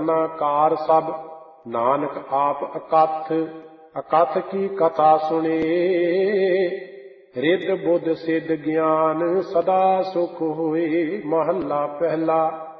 ਰਤਨਾ ਕਾਰ ਸਭ, ਨਾਨਕ ਆਪ ਅਕਥ। ਅਕਥ ਕੀ ਕਥਾ ਸੁਣੇ, ਰਿੱਧ ਬੁੱਧ ਸਿੱਧ ਗਿਆਨ ਸਦਾ ਸੁਖ ਹੋਏ। ਮਹੱਲਾ ਪਹਿਲਾ।